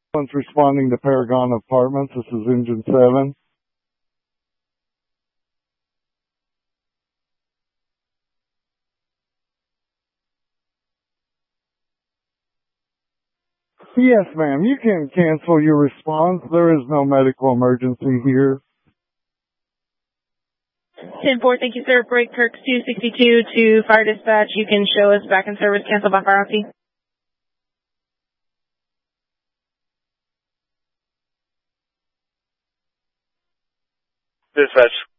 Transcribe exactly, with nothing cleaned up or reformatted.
One's responding to Paragon Apartments. This is Engine seven. Yes, ma'am. You can cancel your response. There is no medical emergency here. ten four, thank you, sir. Break Kirk two sixty-two to Fire Dispatch. You can show us back in service. Cancel by fire officer. Dispatch.